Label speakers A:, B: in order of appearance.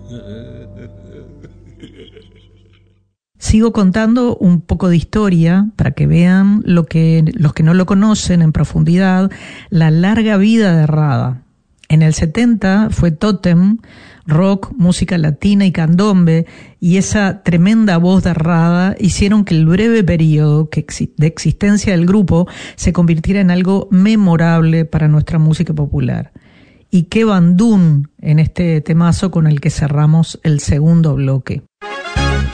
A: Sigo contando un poco de historia para que vean los que no lo conocen en profundidad, la larga vida de Rada. En el 70 fue tótem, rock, música latina y candombe, y esa tremenda voz de Rada hicieron que el breve periodo de existencia del grupo se convirtiera en algo memorable para nuestra música popular. Y qué bandún en este temazo con el que cerramos el segundo bloque.